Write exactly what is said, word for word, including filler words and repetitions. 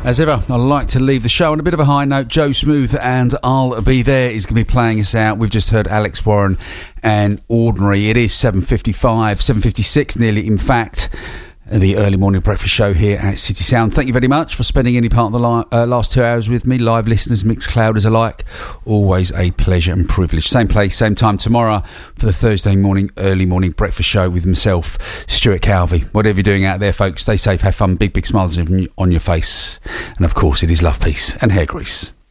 As ever, I'd like to leave the show on a bit of a high note. Joe Smooth and I'll Be There is going to be playing us out. We've just heard Alex Warren and Ordinary. It is seven fifty-five, seven fifty-six nearly, in fact. The early morning breakfast show here at City Sound. Thank you very much for spending any part of the li- uh, last two hours with me. Live listeners, mixed clouders alike. Always a pleasure and privilege. Same place, same time tomorrow for the Thursday morning, early morning breakfast show with myself, Stuart Calvey. Whatever you're doing out there, folks, stay safe, have fun, big, big smiles on your face. And of course, it is love, peace and hair grease.